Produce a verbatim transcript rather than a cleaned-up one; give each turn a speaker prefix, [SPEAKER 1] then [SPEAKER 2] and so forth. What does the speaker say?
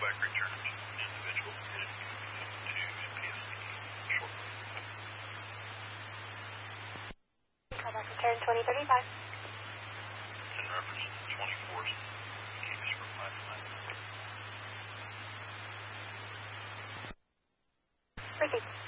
[SPEAKER 1] callback returned individual is to N P S D shortly.
[SPEAKER 2] Callback return twenty thirty-five.
[SPEAKER 1] It's in reference to the twenty-fourth case from last night.
[SPEAKER 2] Proceed.